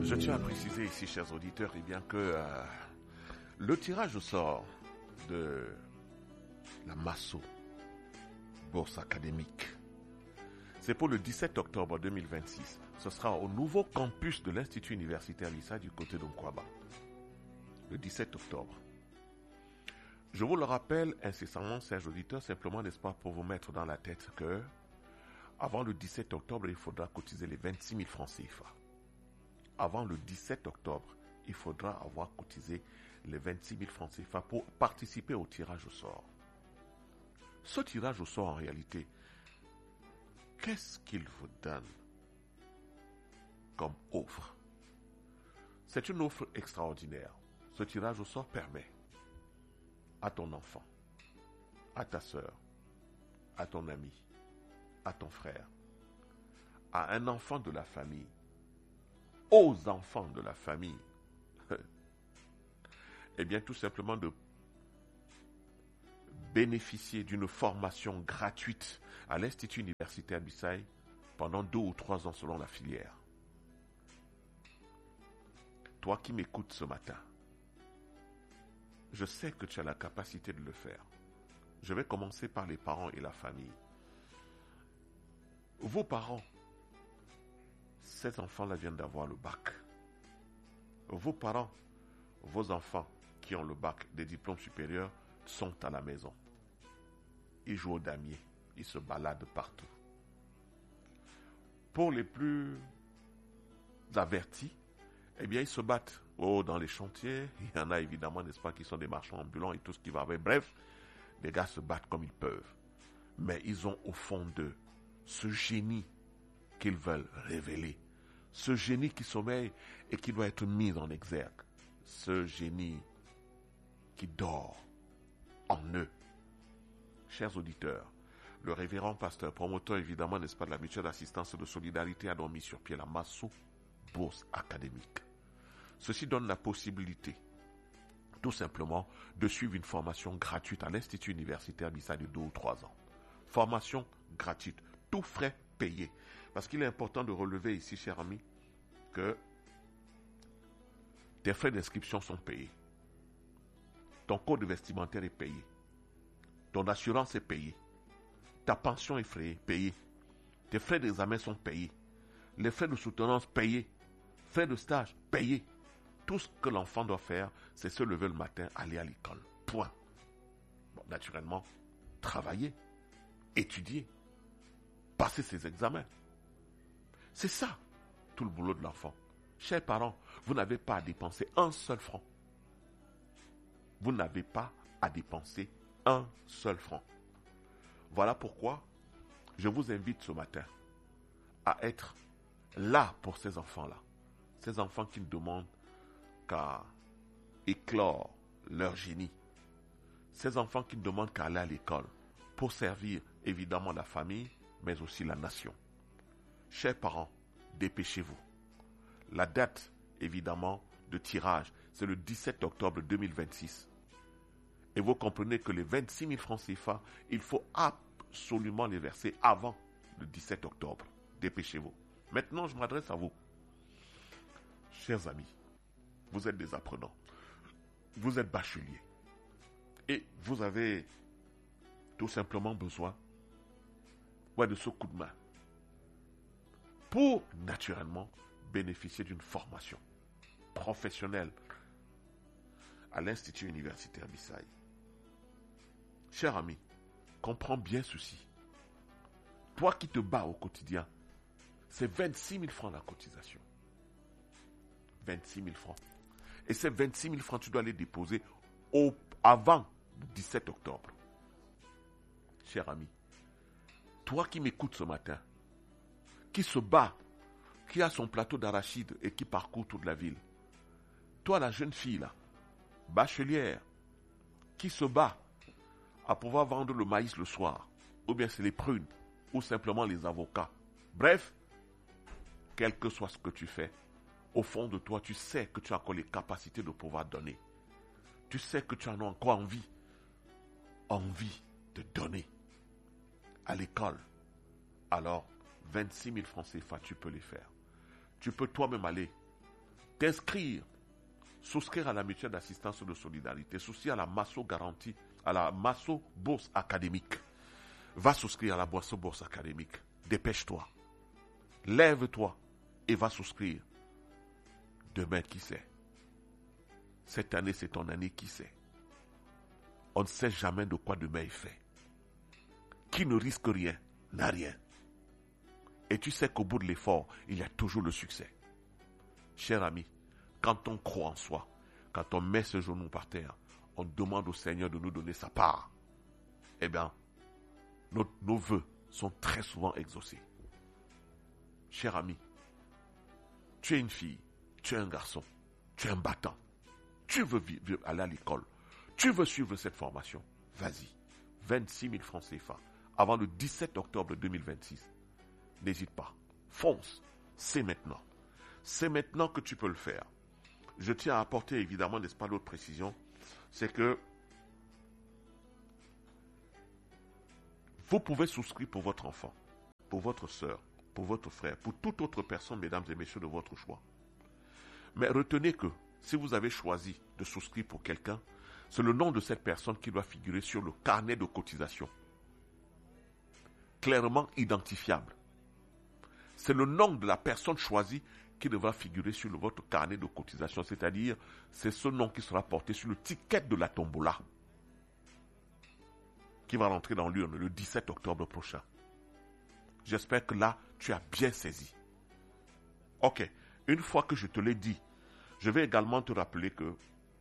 Je tiens à préciser ici, chers auditeurs, eh bien que le tirage au sort de la Masso Bourse Académique, c'est pour le 17 octobre 2026. Ce sera au nouveau campus de l'Institut universitaire Lissa du côté de Nkwaba. Le 17 octobre. Je vous le rappelle incessamment, chers auditeurs, simplement, n'est-ce pas, pour vous mettre dans la tête que avant le 17 octobre, il faudra cotiser les 26 000 francs CFA. Avant le 17 octobre, il faudra avoir cotisé les 26 000 francs CFA pour participer au tirage au sort. Ce tirage au sort, en réalité, qu'est-ce qu'il vous donne comme offre? C'est une offre extraordinaire. Ce tirage au sort permet à ton enfant, à ta sœur, à ton ami, à ton frère, à un enfant de la famille, aux enfants de la famille, eh bien tout simplement de bénéficier d'une formation gratuite à l'Institut universitaire Bissaï pendant 2 ou 3 ans selon la filière. Toi qui m'écoutes ce matin, je sais que tu as la capacité de le faire. Je vais commencer par les parents et la famille. Vos parents, ces enfants-là viennent d'avoir le bac. Vos parents, vos enfants qui ont le bac, des diplômes supérieurs, sont à la maison. Ils jouent au damier, ils se baladent partout. Pour les plus avertis, eh bien, ils se battent dans les chantiers. Il y en a évidemment, n'est-ce pas, qui sont des marchands ambulants et tout ce qui va avec. Bref, les gars se battent comme ils peuvent. Mais ils ont au fond d'eux ce génie qu'ils veulent révéler. Ce génie qui sommeille et qui doit être mis en exergue. Ce génie qui dort en eux. Chers auditeurs, le révérend pasteur, promoteur évidemment, n'est-ce pas, de la mutuelle d'assistance et de solidarité, a donc mis sur pied la Masso Bourse Académique. Ceci donne la possibilité, tout simplement, de suivre une formation gratuite à l'Institut universitaire Bissa de 2 ou 3 ans. Formation gratuite, tout frais payés. Parce qu'il est important de relever ici, cher ami, que tes frais d'inscription sont payés. Ton code vestimentaire est payé. Ton assurance est payée. Ta pension est payée. Tes frais d'examen sont payés. Les frais de soutenance payés. Frais de stage payés. Tout ce que l'enfant doit faire, c'est se lever le matin, aller à l'école. Point. Bon, naturellement, travailler, étudier, passer ses examens. C'est ça, tout le boulot de l'enfant. Chers parents, vous n'avez pas à dépenser un seul franc. Vous n'avez pas à dépenser un seul franc. Voilà pourquoi je vous invite ce matin à être là pour ces enfants-là. Ces enfants qui ne demandent qu'à éclore leur génie. Ces enfants qui ne demandent qu'à aller à l'école pour servir évidemment la famille, mais aussi la nation. Chers parents, dépêchez-vous. La date, évidemment, de tirage, c'est le 17 octobre 2026. Et vous comprenez que les 26 000 francs CFA, il faut absolument les verser avant le 17 octobre. Dépêchez-vous. Maintenant, je m'adresse à vous. Chers amis, vous êtes des apprenants. Vous êtes bacheliers. Et vous avez tout simplement besoin de ce coup de main pour, naturellement, bénéficier d'une formation professionnelle à l'Institut universitaire Bissaï. Cher ami, comprends bien ceci. Toi qui te bats au quotidien, c'est 26 000 francs la cotisation. 26 000 francs. Et ces 26 000 francs, tu dois les déposer avant le 17 octobre. Cher ami, toi qui m'écoutes ce matin, qui se bat, qui a son plateau d'arachide et qui parcourt toute la ville. Toi, la jeune fille là, bachelière, qui se bat à pouvoir vendre le maïs le soir, ou bien c'est les prunes, ou simplement les avocats. Bref, quel que soit ce que tu fais, au fond de toi, tu sais que tu as encore les capacités de pouvoir donner. Tu sais que tu en as encore envie de donner à l'école. Alors, 26 000 francs CFA, tu peux les faire. Tu peux toi-même aller t'inscrire, souscrire à la mutuelle d'assistance de solidarité, souscrire à la Masso garantie, à la Masso bourse académique. Va souscrire à la Masso bourse académique. Dépêche-toi. Lève-toi et va souscrire. Demain, qui sait? Cette année, c'est ton année, qui sait? On ne sait jamais de quoi demain est fait. Qui ne risque rien, n'a rien. Et tu sais qu'au bout de l'effort, il y a toujours le succès. Cher ami, quand on croit en soi, quand on met ses genoux par terre, on demande au Seigneur de nous donner sa part. Eh bien, nos vœux sont très souvent exaucés. Cher ami, tu es une fille, tu es un garçon, tu es un battant. Tu veux aller à l'école, tu veux suivre cette formation, vas-y. 26 000 francs CFA avant le 17 octobre 2026. N'hésite pas, fonce, c'est maintenant. C'est maintenant que tu peux le faire. Je tiens à apporter évidemment, n'est-ce pas, l'autre précision, c'est que vous pouvez souscrire pour votre enfant, pour votre soeur, pour votre frère, pour toute autre personne, mesdames et messieurs, de votre choix. Mais retenez que si vous avez choisi de souscrire pour quelqu'un, c'est le nom de cette personne qui doit figurer sur le carnet de cotisation. Clairement identifiable. C'est le nom de la personne choisie qui devra figurer sur votre carnet de cotisation, c'est-à-dire c'est ce nom qui sera porté sur le ticket de la tombola qui va rentrer dans l'urne le 17 octobre prochain. J'espère que là, tu as bien saisi. Ok, une fois que je te l'ai dit, je vais également te rappeler que,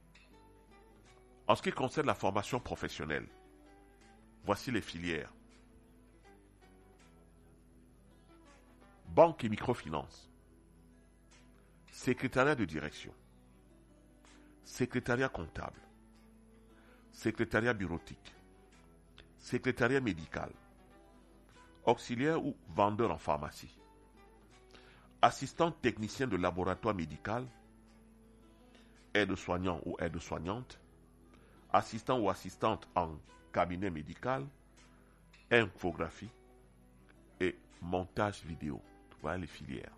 en ce qui concerne la formation professionnelle, voici les filières. Banque et microfinance, secrétariat de direction, secrétariat comptable, secrétariat bureautique, secrétariat médical, auxiliaire ou vendeur en pharmacie, assistant technicien de laboratoire médical, aide-soignant ou aide-soignante, assistant ou assistante en cabinet médical, infographie et montage vidéo. Voilà les filières.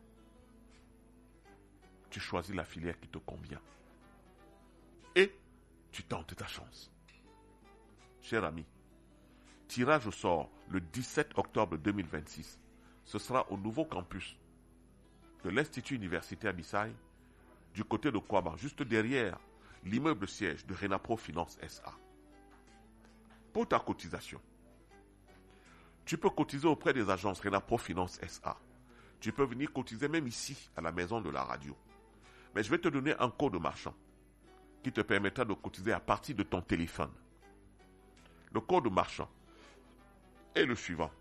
Tu choisis la filière qui te convient. Et tu tentes ta chance. Cher ami, tirage au sort le 17 octobre 2026. Ce sera au nouveau campus de l'Institut universitaire Bissaï, du côté de Kouaba, juste derrière l'immeuble siège de Renapro Finance SA. Pour ta cotisation, tu peux cotiser auprès des agences Renapro Finance SA. Tu peux venir cotiser même ici, à la maison de la radio. Mais je vais te donner un code marchand qui te permettra de cotiser à partir de ton téléphone. Le code marchand est le suivant.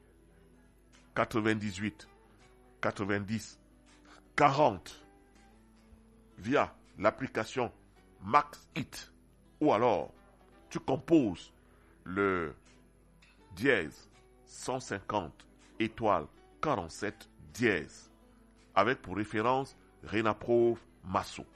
98 90 40 via l'application MaxHit, ou alors tu composes le dièse 150 étoile 47 dièse avec pour référence Renapro Masso.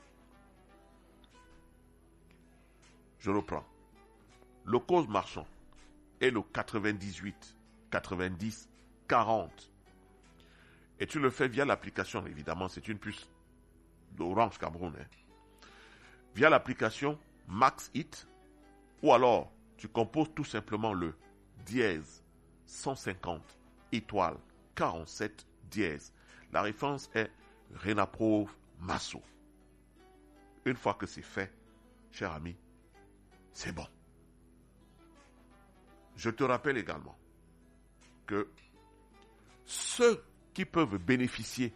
Je reprends. Le code marchand est le 98 90 40 et tu le fais via l'application, évidemment c'est une puce d'Orange Cameroun, via l'application MaxHit, ou alors tu composes tout simplement le dièse 150 étoile 47 dièse. La référence est Renapro Masso. Une fois que c'est fait, cher ami, c'est bon. Je te rappelle également que ceux qui peuvent bénéficier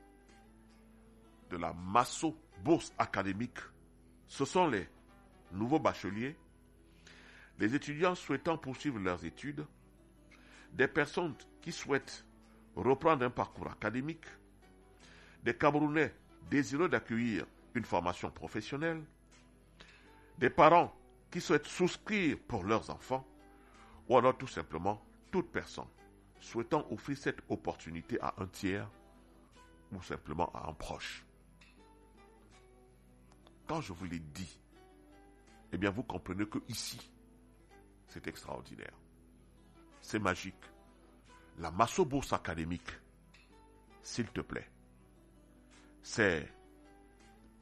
de la Masso Bourse académique, ce sont les nouveaux bacheliers, les étudiants souhaitant poursuivre leurs études, des personnes qui souhaitent reprendre un parcours académique, des Camerounais désireux d'accueillir une formation professionnelle, des parents qui souhaitent souscrire pour leurs enfants, ou alors tout simplement toute personne souhaitant offrir cette opportunité à un tiers ou simplement à un proche. Quand je vous l'ai dit, eh bien vous comprenez que ici, c'est extraordinaire. C'est magique. La Masso Bourse académique, s'il te plaît, c'est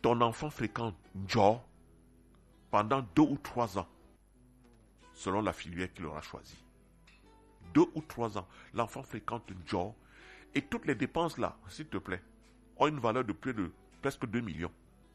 ton enfant fréquente Njor pendant 2 ou 3 ans, selon la filière qu'il aura choisie. 2 ou 3 ans, l'enfant fréquente Njor et toutes les dépenses là, s'il te plaît, ont une valeur de presque 2 millions.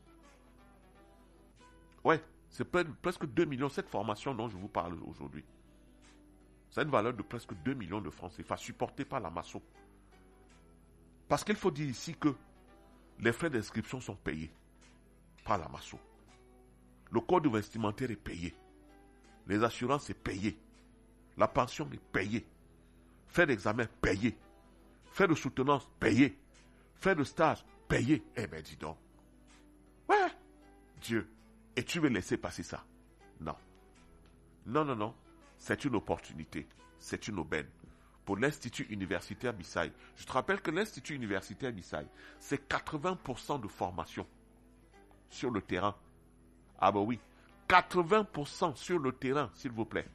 Ouais, c'est presque 2 millions cette formation dont je vous parle aujourd'hui. C'est une valeur de presque 2 millions de francs CFA supportée par la Masso. Parce qu'il faut dire ici que les frais d'inscription sont payés par la Masso. Le code vestimentaire est payé. Les assurances sont payées. La pension est payée. Frais d'examen payés. Frais de soutenance payés. Frais de stage payés. Eh bien, dis donc. Ouais, Dieu. Et tu veux laisser passer ça? Non. Non, non, non. C'est une opportunité. C'est une aubaine. Pour l'Institut universitaire Bissaï. Je te rappelle que l'Institut universitaire Bissaï, c'est 80% de formation sur le terrain. Ah ben oui. 80% sur le terrain, s'il vous plaît.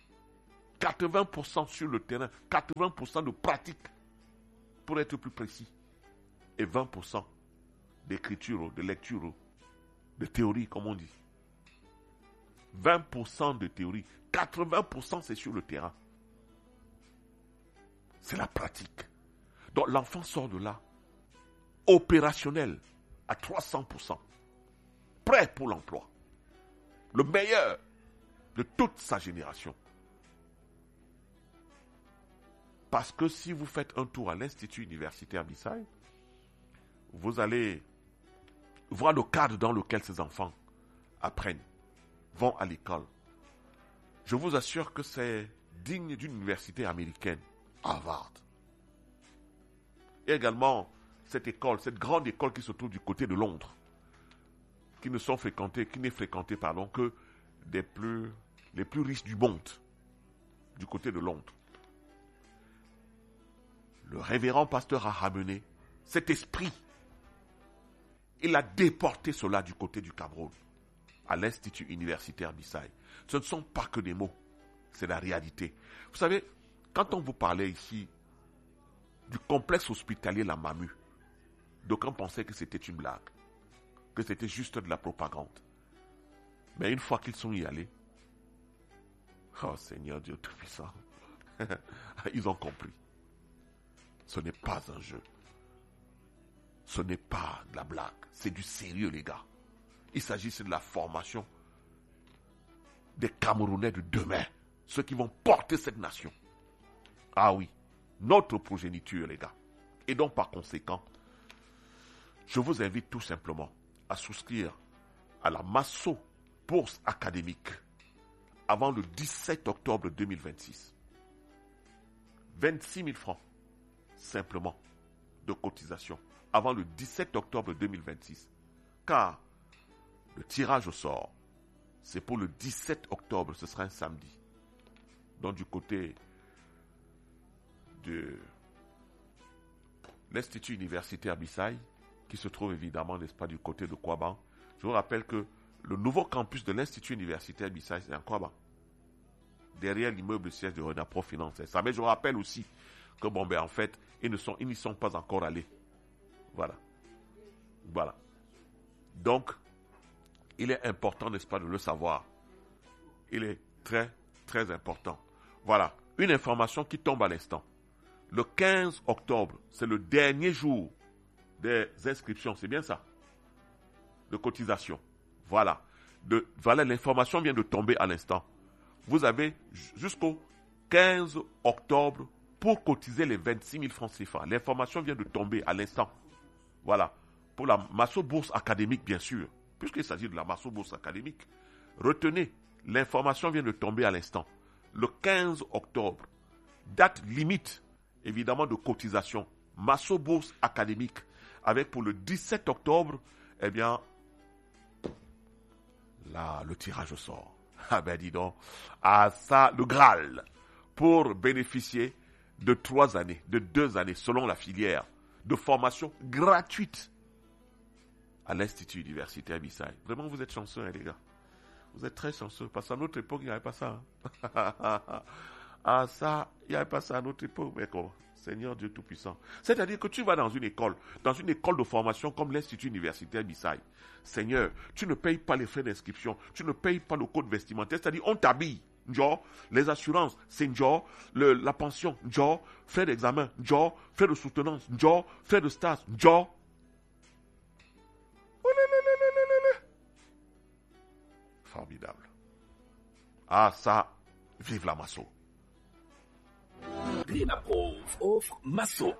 80% sur le terrain. 80% de pratique. Pour être plus précis. Et 20% d'écriture, de lecture, de théorie, comme on dit. 20% de théorie. 80% c'est sur le terrain. C'est la pratique. Donc l'enfant sort de là, opérationnel, à 300%. Prêt pour l'emploi. Le meilleur de toute sa génération. Parce que si vous faites un tour à l'Institut universitaire Bissaï, vous allez voir le cadre dans lequel ces enfants apprennent, vont à l'école. Je vous assure que c'est digne d'une université américaine, Harvard. Et également cette école, cette grande école qui se trouve du côté de Londres, qui n'est fréquentée que les plus riches du monde, du côté de Londres. Le révérend pasteur a ramené cet esprit. Il a déporté cela du côté du Cameroun, à l'Institut universitaire Bissaï. Ce ne sont pas que des mots, c'est la réalité. Vous savez, quand on vous parlait ici du complexe hospitalier La Mamu, d'aucuns pensaient que c'était une blague, que c'était juste de la propagande. Mais une fois qu'ils sont y allés, oh Seigneur Dieu Tout-Puissant, ils ont compris. Ce n'est pas un jeu. Ce n'est pas de la blague. C'est du sérieux, les gars. Il s'agissait de la formation des Camerounais de demain. Ceux qui vont porter cette nation. Ah oui, notre progéniture, les gars. Et donc, par conséquent, je vous invite tout simplement à souscrire à la Masso Bourse Académique avant le 17 octobre 2026. 26 000 francs, simplement, de cotisation avant le 17 octobre 2026. Car le tirage au sort, c'est pour le 17 octobre, ce sera un samedi. Donc du côté de l'Institut universitaire Bissaï, qui se trouve évidemment, n'est-ce pas, du côté de Kouaban. Je vous rappelle que le nouveau campus de l'Institut universitaire Bissaï, c'est en Kouaban. Derrière l'immeuble siège de Renapro Finance. Ça, mais je vous rappelle aussi que en fait, ils n'y sont pas encore allés. Voilà. Donc, il est important, n'est-ce pas, de le savoir. Il est très, très important. Voilà, une information qui tombe à l'instant. Le 15 octobre, c'est le dernier jour des inscriptions, c'est bien ça? De cotisation. Voilà, l'information vient de tomber à l'instant. Vous avez jusqu'au 15 octobre pour cotiser les 26 000 francs CFA. L'information vient de tomber à l'instant. Voilà. Pour la Masso Bourse Académique, bien sûr. Puisqu'il s'agit de la Masso Bourse Académique. Retenez, l'information vient de tomber à l'instant. Le 15 octobre, date limite, évidemment, de cotisation. Masso Bourse Académique. Avec pour le 17 octobre, eh bien, là, le tirage au sort. Ah ben dis donc, ça, le Graal, pour bénéficier de 3 années, de 2 années, selon la filière, de formation gratuite à l'Institut universitaire Bissaï. Vraiment, vous êtes chanceux, hein, les gars. Vous êtes très chanceux, parce qu'à notre époque, il n'y avait pas ça. Hein. Ah ça, il n'y avait pas ça à notre époque, mais comment? Seigneur Dieu Tout-Puissant. C'est-à-dire que tu vas dans une école de formation comme l'Institut universitaire Bissaï. Seigneur, tu ne payes pas les frais d'inscription, tu ne payes pas le code vestimentaire, c'est-à-dire on t'habille. Genre, les assurances, c'est genre, la pension, genre, frais d'examen, genre, frais de soutenance, genre, frais de stage, genre. Formidable. Ah ça, vive la Masso. Renaprove offre Masso.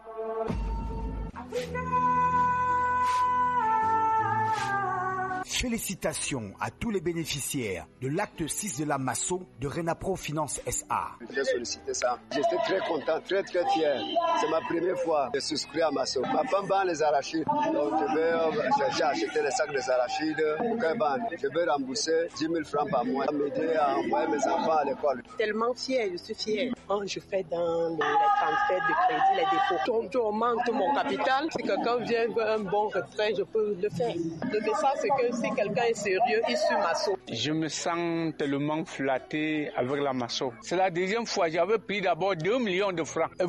Félicitations à tous les bénéficiaires de l'acte 6 de la Masso de Renapro Finance SA. J'ai sollicité ça. J'étais très content, très fier. C'est ma première fois de souscrire à Masso. Ma femme vend les arachides. Donc j'ai acheté les sacs des arachides. Je vais rembourser 10 000 francs par mois. M'aider à envoyer mes enfants à l'école. Tellement fier, je suis fier. Quand je fais dans les transferts de crédit, les dépôts, je augmente mon capital. Si quelqu'un vient veut un bon retrait, je peux le faire. Le message, c'est que si quelqu'un est sérieux, il suit Masso. Je me sens tellement flatté avec la Masso. C'est la deuxième fois. J'avais pris d'abord 2 millions de francs.